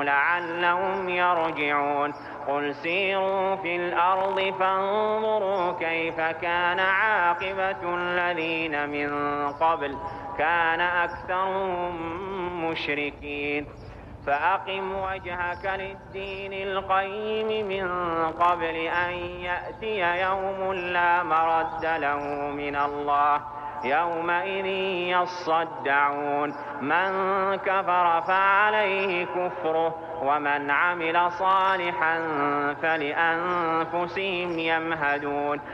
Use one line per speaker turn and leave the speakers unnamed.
لعلهم يرجعون قل سيروا في الأرض فانظروا كيف كان عاقبة الذين من قبل كان أكثرهم مشركين فأقم وجهك للدين القيم من قبل أن يأتي يوم لا مرد له من الله يومئذ يصدعون من كفر فعليه كفره ومن عمل صالحا فلأنفسهم يمهدون